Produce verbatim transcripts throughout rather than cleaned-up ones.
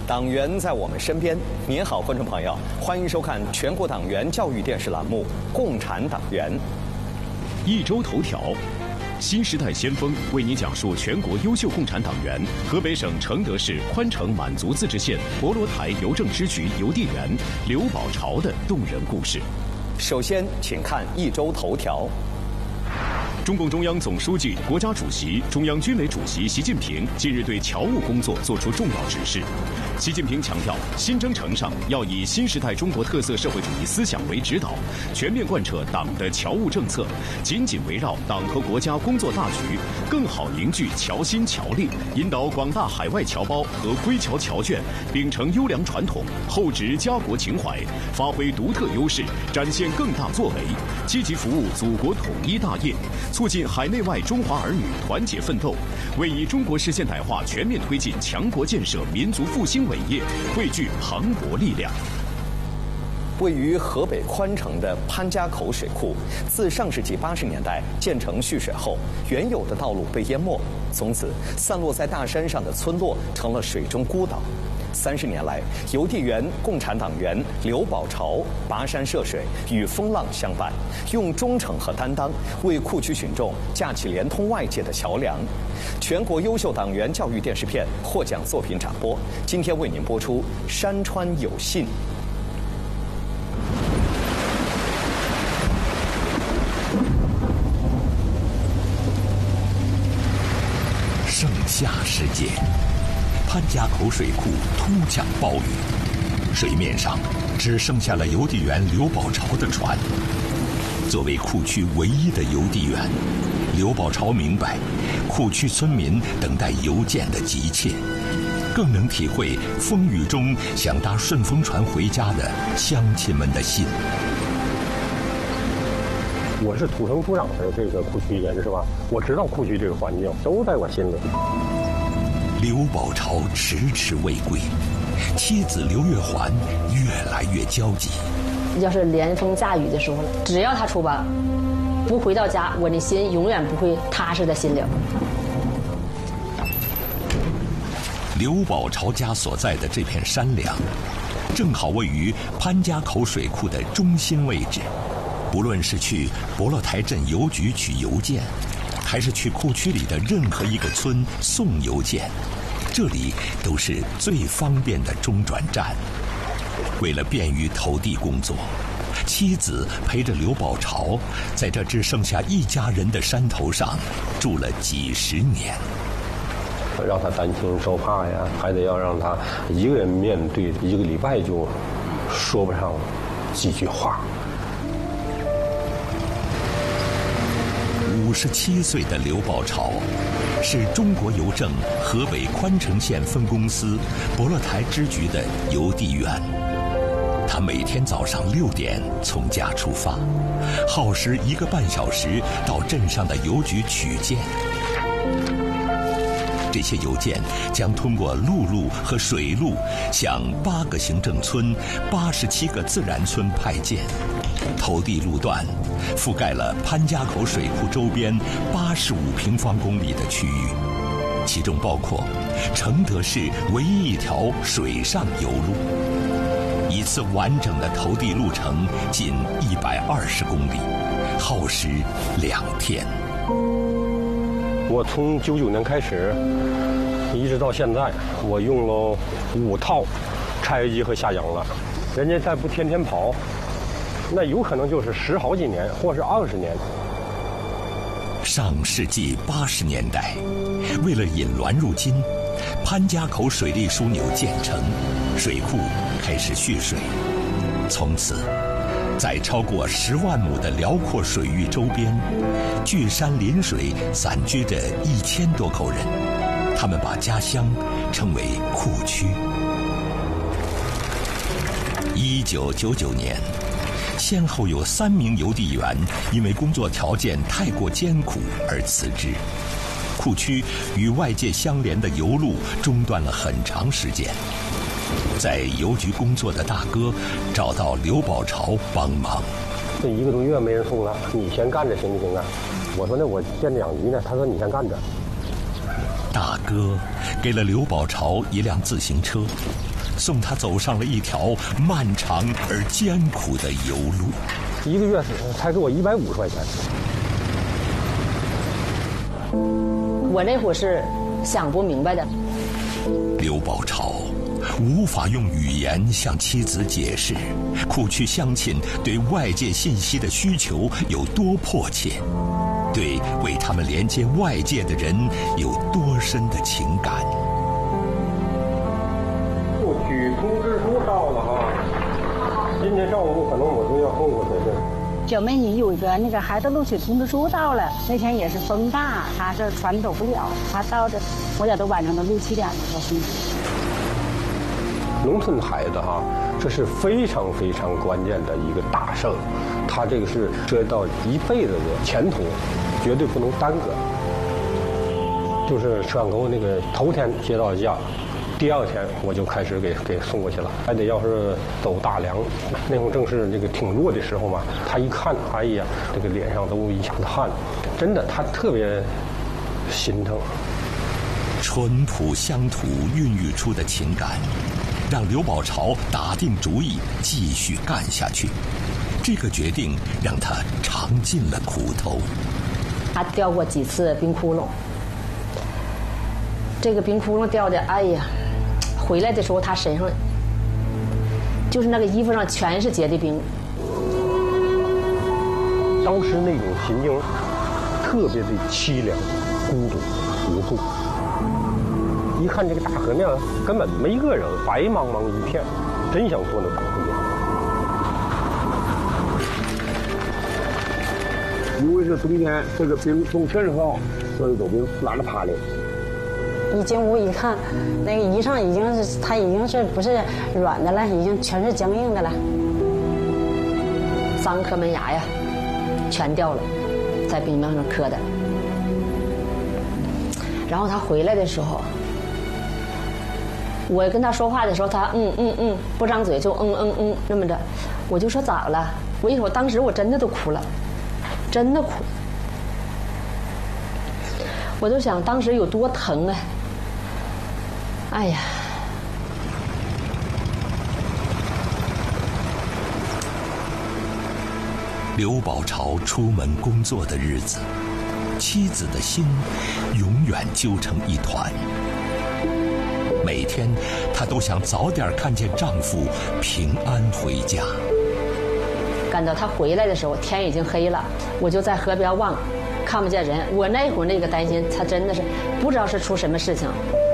党员在我们身边。您好，观众朋友，欢迎收看全国党员教育电视栏目《共产党员》。 一周头条，新时代先锋为您讲述全国优秀共产党员河北省承德市宽城满族自治县博罗台邮政支局邮递员刘宝朝的动人故事。 首先，请看一周头条。 中共中央总书记、国家主席、中央军委主席习近平近日对侨务工作作出重要指示。习近平强调，新征程上要以新时代中国特色社会主义思想为指导，全面贯彻党的侨务政策，紧紧围绕党和国家工作大局，更好凝聚侨心侨力，引导广大海外侨胞和归侨侨眷秉承优良传统，厚植家国情怀，发挥独特优势，展现更大作为，积极服务祖国统一大业，促进海内外中华儿女团结奋斗，为以中国式现代化全面推进强国建设、民族复兴伟业汇聚磅礴力量。 位于河北宽城的潘家口水库，自上世纪八十年代建成蓄水后，原有的道路被淹没，从此散落在大山上的村落成了水中孤岛。三十年来，邮递员、共产党员刘宝朝跋山涉水，与风浪相伴，用忠诚和担当为库区群众架起连通外界的桥梁。全国优秀党员教育电视片获奖作品展播，今天为您播出《山川有信》。 盛夏时节，潘家口水库突降暴雨，水面上只剩下了邮递员刘宝朝的船。作为库区唯一的邮递员，刘宝朝明白库区村民等待邮件的急切，更能体会风雨中想搭顺风船回家的乡亲们的心。 我是土生土长的这个库区人，是吧？我知道库区这个环境都在我心里。 刘宝朝迟迟未归，妻子刘月环越来越焦急。 要是连风下雨的时候，只要他出发不回到家，我的心永远不会踏实的心灵。 刘宝朝家所在的这片山梁，正好位于潘家口水库的中心位置。不论是去博洛台镇邮局取邮件，还是去库区里的任何一个村送邮件，这里都是最方便的中转站。为了便于投递工作，妻子陪着刘宝朝在这只剩下一家人的山头上住了几十年。 让他担惊受怕呀，还得要让他一个人面对一个礼拜就说不上几句话。 五十七岁的刘宝朝是中国邮政河北宽城县分公司博洛台支局的邮递员。他每天早上六点从家出发，耗时一个半小时到镇上的邮局取件。这些邮件将通过陆路和水路向八个行政村、八十七个自然村派件。投递路段覆盖了潘家口水库周边八十五平方公里的区域，其中包括承德市唯一一条水上邮路。一次完整的投递路程近一百二十公里，耗时两天。 我从九九年开始，一直到现在，我用了五套拆邮机和下洋了。人家再不天天跑，那有可能就是十好几年，或是二十年。 上世纪八十年代，为了引滦入津，潘家口水利枢纽建成，水库开始蓄水。从此，在超过十万亩的辽阔水域周边，聚山临水，散居着一千多口人。他们把家乡称为库区。一九九九年，先后有三名邮递员因为工作条件太过艰苦而辞职，库区与外界相连的邮路中断了很长时间。在邮局工作的大哥找到刘宝朝帮忙。 这一个多月没人送了，你先干着行不行啊？我说那我兼着养鱼呢，他说你先干着。 大哥给了刘宝朝一辆自行车， 送他走上了一条漫长而艰苦的游路。 一个月才给我一百五十块钱。 我那会儿是想不明白的。 刘宝朝无法用语言向妻子解释库区乡亲对外界信息的需求有多迫切，对为他们连接外界的人有多深的情感。 录取通知书到了哈，今天上午可能我就要送过去。 小妹，你有一个那个孩子录取通知书到了，那天也是风大，他这船走不了，他到这，我俩都晚上都六七点了都送。 农村孩子哈，这是非常非常关键的一个大事儿，他这个是涉及到一辈子的前途，绝对不能耽搁。就是吃完口那个头天接到家，第二天我就开始给给送过去了。还得要是走大梁，那会正是这个挺弱的时候嘛，他一看，哎呀，这个脸上都一下子汗，真的他特别心疼。 淳朴乡土孕育出的情感，让刘宝朝打定主意继续干下去。这个决定让他尝尽了苦头。 他掉过几次冰窟窿，这个冰窟窿掉的，哎呀，回来的时候他身上就是那个衣服上全是结的冰。 当时那种心境特别的凄凉、孤独、无助。一看这个大河面根本没个人，白茫茫一片，真想做那大河面。 因为是冬天，这个冰冻全上，所以都冰拉着趴的。 一进屋一看，那个衣裳已经是，它已经是不是软的了，已经全是僵硬的了。 三颗门牙呀，全掉了，在冰面上磕的。然后他回来的时候，我跟他说话的时候，他嗯嗯嗯，不张嘴就嗯嗯嗯那么着，我就说咋了？我一会儿当时我真的都哭了，真的哭。我就想当时有多疼啊！哎呀， 刘宝朝出门工作的日子，妻子的心永远揪成一团。每天，她都想早点看见丈夫平安回家。 赶到他回来的时候，天已经黑了，我就在河边望，看不见人。我那会儿那个担心，他真的是不知道是出什么事情。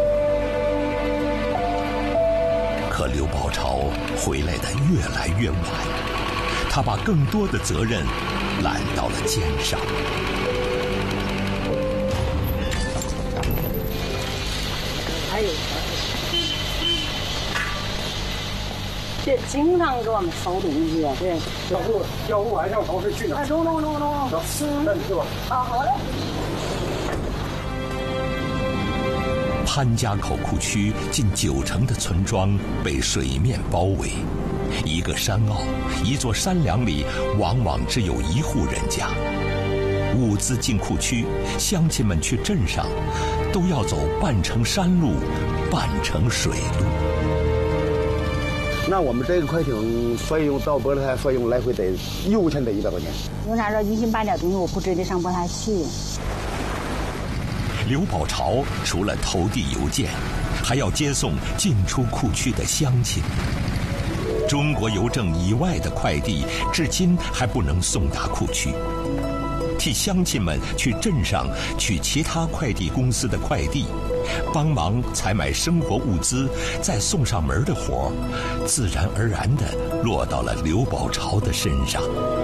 可刘宝朝回来的越来越晚，他把更多的责任揽到了肩上。 哎呦，这经常给我们收东西啊！对， 要不要不晚上超市去哪？ 哎，中中中中， 嗯，那你去吧。 啊，好嘞。 潘家口库区近九成的村庄被水面包围，一个山坳，一座山梁里往往只有一户人家。物资进库区，乡亲们去镇上，都要走半程山路，半程水路。 那我们这个快艇费用到波罗台费用来回得油钱得一百块钱。 为啥说一心办点东西，我不直接上波罗台去？ 刘宝朝除了投递邮件，还要接送进出库区的乡亲。中国邮政以外的快递至今还不能送达库区。替乡亲们去镇上取其他快递公司的快递，帮忙采买生活物资，再送上门的活儿，自然而然地落到了刘宝朝的身上。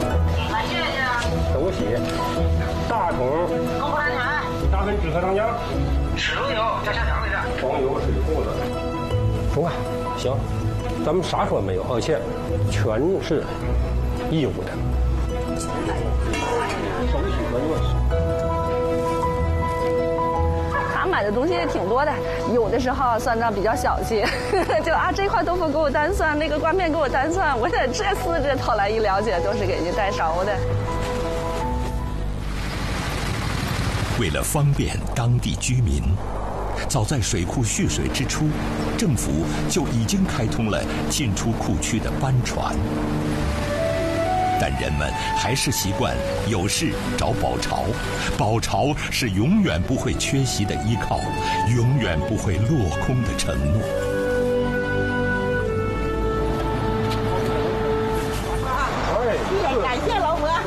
手洗，大桶， 高不来钱， 大盆止咳糖浆， 石榴油加下肠来着， 黄油水库子。中啊，行，咱们啥说没有，而且全是义务的。 他买的东西也挺多的，有的时候算账比较小气，就啊这块豆腐给我单算，那个挂面给我单算，我这这四这后来一了解，都是给人家带勺的。 为了方便当地居民， 早在水库蓄水之初，政府就已经开通了进出库区的班船。但人们还是习惯有事找宝钞，宝钞是永远不会缺席的依靠，永远不会落空的承诺。 感谢老伯。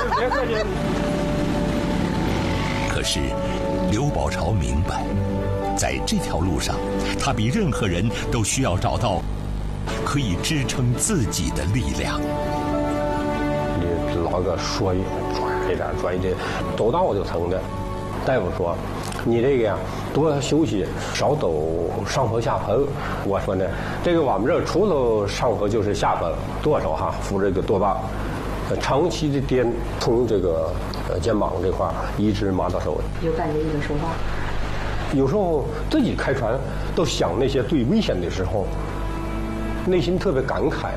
可是，刘宝朝明白，在这条路上，他比任何人都需要找到可以支撑自己的力量。 你老个摔拽一点拽一点，走道就疼的。大夫说，你这个呀，多休息，少走上坡下坡。我说呢，这个我们这除了上坡就是下坡，舵手哈扶这个舵把。长期的颠，从这个呃肩膀这块一直麻到手。 有感觉一个说话。 有时候自己开船都想那些最危险的时候，内心特别感慨。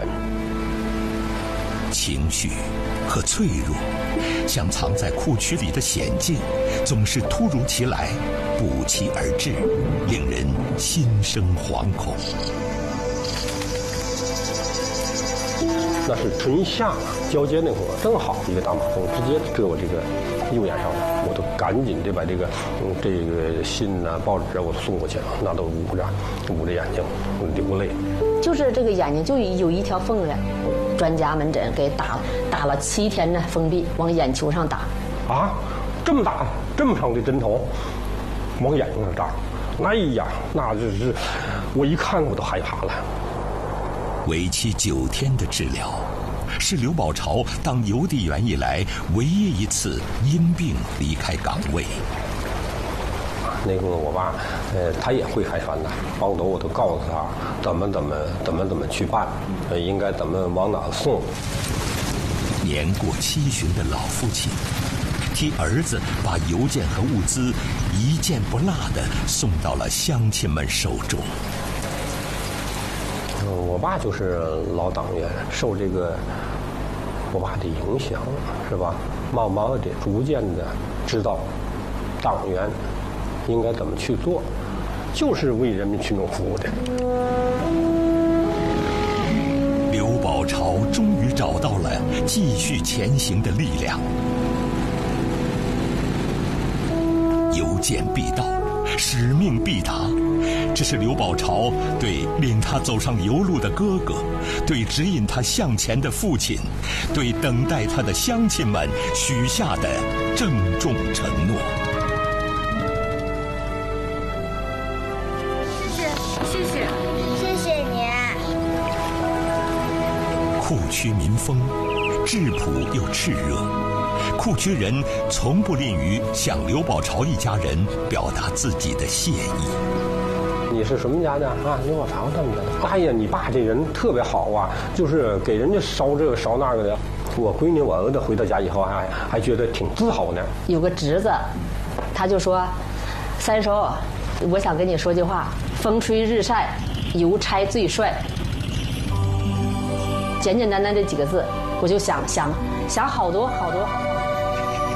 情绪和脆弱，像藏在库区里的险境，总是突如其来，不期而至，令人心生惶恐。 那是春夏交接那会儿，正好一个大马蜂直接蛰我这个右眼上了，我都赶紧得把这个嗯这个信啊、报纸啊我送过去了，那都捂着捂着眼睛流泪。 就是这个眼睛就有一条缝了，专家门诊给打打了七天的封闭，往眼球上打。 啊，这么大这么长的针头，往眼睛上扎，哎呀，那就是我一看我都害怕了。 为期九天的治疗，是刘宝朝当邮递员以来唯一一次因病离开岗位。 那个我爸，呃，他也会开船的，帮头我都告诉他怎么怎么怎么怎么去办，呃，应该怎么往哪送。 年过七旬的老父亲，替儿子把邮件和物资一件不落地送到了乡亲们手中。 我爸就是老党员，受这个我爸的影响，是吧？慢慢的、逐渐的知道党员应该怎么去做，就是为人民群众服务的。 刘宝朝终于找到了继续前行的力量。邮件必到，使命必达。这是刘宝朝对领他走上油路的哥哥，对指引他向前的父亲，对等待他的乡亲们许下的郑重承诺。 谢谢，谢谢，谢谢你。 库区民风质朴又炽热，库区人从不吝于向刘宝朝一家人表达自己的谢意。 你是什么家的啊？刘宝朝他们的。哎呀，你爸这人特别好啊，就是给人家烧这个烧那个的。我闺女、我儿子回到家以后还还觉得挺自豪呢。 有个侄子，他就说：“三叔，我想跟你说句话，风吹日晒，邮差最帅。”简简单单这几个字，我就想想想好多好多。